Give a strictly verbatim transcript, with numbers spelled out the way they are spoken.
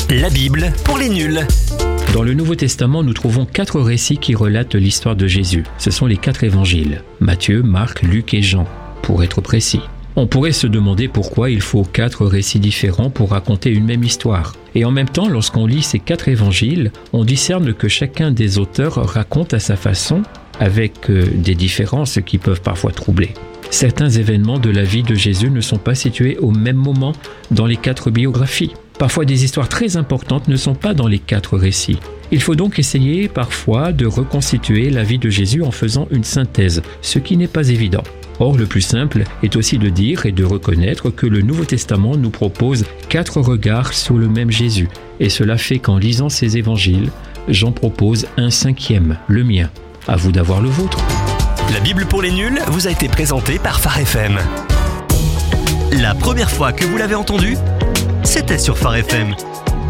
La Bible pour les nuls. Dans le Nouveau Testament, nous trouvons quatre récits qui relatent l'histoire de Jésus. Ce sont les quatre évangiles, Matthieu, Marc, Luc et Jean, pour être précis. On pourrait se demander pourquoi il faut quatre récits différents pour raconter une même histoire. Et en même temps, lorsqu'on lit ces quatre évangiles, on discerne que chacun des auteurs raconte à sa façon, avec euh, des différences qui peuvent parfois troubler. Certains événements de la vie de Jésus ne sont pas situés au même moment dans les quatre biographies. Parfois, des histoires très importantes ne sont pas dans les quatre récits. Il faut donc essayer parfois de reconstituer la vie de Jésus en faisant une synthèse, ce qui n'est pas évident. Or, le plus simple est aussi de dire et de reconnaître que le Nouveau Testament nous propose quatre regards sur le même Jésus. Et cela fait qu'en lisant ces évangiles, j'en propose un cinquième, le mien. À vous d'avoir le vôtre. La Bible pour les nuls vous a été présentée par Phare F M. La première fois que vous l'avez entendu, c'était sur Phare F M.